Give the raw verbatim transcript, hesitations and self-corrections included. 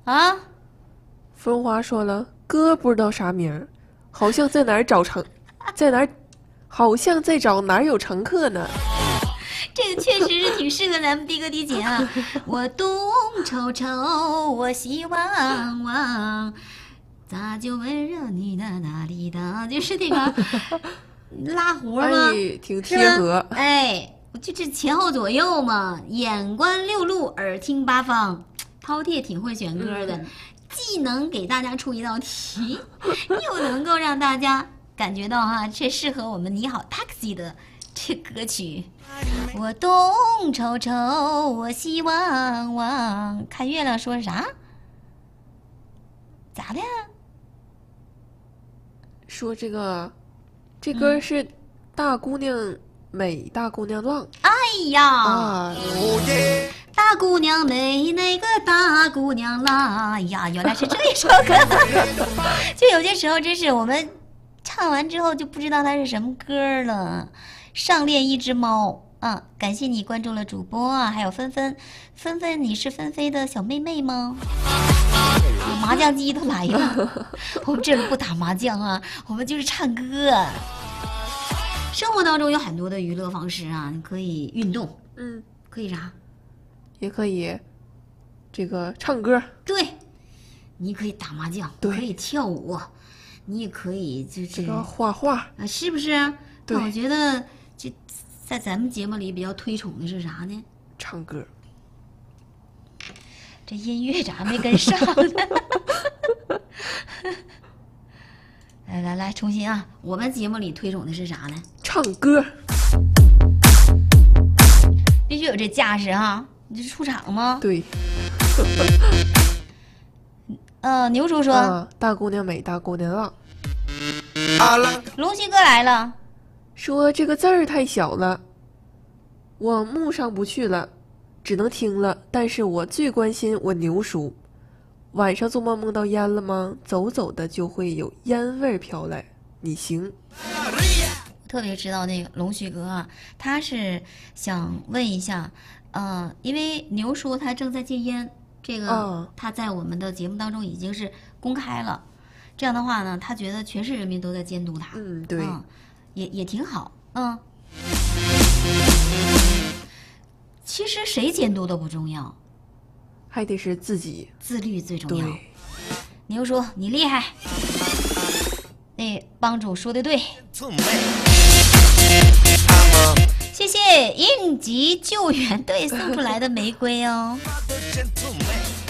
啊？ 风华说了，哥不知道啥名，好像在哪儿找乘，在哪儿，好像在找哪儿有乘客呢。 这个确实是挺适合咱们的哥的姐啊！我东瞅瞅，我西望望，咋就温柔你的哪里的？就是那个拉活吗？ 哎，挺贴合。 哎，就这前后左右嘛，眼观六路，耳听八方，饕餮挺会选歌的，嗯、既能给大家出一道题，又能够让大家感觉到哈，这适合我们你好 taxi 的这歌曲。我东瞅瞅，我西望望，看月亮说啥？咋的？ 说这个，这歌是大姑娘美，大姑娘浪。 哎呀， 啊、 大姑娘美，那个大姑娘浪。哎呀，原来是这一首歌。就有些时候真是我们唱完之后就不知道它是什么歌了。上链一只猫。啊，感谢你关注了主播啊，还有芬芬，芬芬，你是芬菲的小妹妹吗？啊，麻将机都来了，我们这里不打麻将啊，我们就是唱歌。生活当中有很多的娱乐方式啊，你可以运动， 嗯， 可以啥？ 也可以，这个唱歌。 对，你可以打麻将，可以跳舞，你也可以就是这个画画啊，是不是？ 对， 我觉得这。在咱们节目里比较推崇的是啥呢？ 唱歌。 这音乐咋没跟上呢？来来来，重新啊！我们节目里推崇的是啥呢？ 唱歌。 必须有这架势哈！你这是出场吗？ 对。 呃，牛叔说、 啊：“大姑娘美，大姑娘浪。” 龙须哥来了。 说这个字儿太小了，我目上不去了，只能听了。但是我最关心我牛叔，晚上做梦梦到烟了吗？走走的就会有烟味飘来，你行？ 特别知道那个龙须哥啊，他是想问一下，呃，因为牛叔他正在戒烟，这个、哦、他在我们的节目当中已经是公开了。这样的话呢，他觉得全市人民都在监督他。 嗯，对。嗯也也挺好，嗯。其实谁监督都不重要， 还得是自己， 自律最重要。牛叔，你厉害，那帮主说的对。谢谢应急救援队送出来的玫瑰哦。